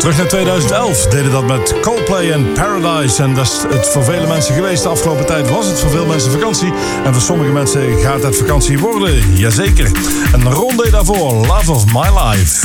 Terug naar 2011 deden dat met Coldplay en Paradise. En dat is het voor vele mensen geweest. De afgelopen tijd was het voor veel mensen vakantie. En voor sommige mensen gaat het vakantie worden. Jazeker. En Ronde daarvoor, Love of My Life.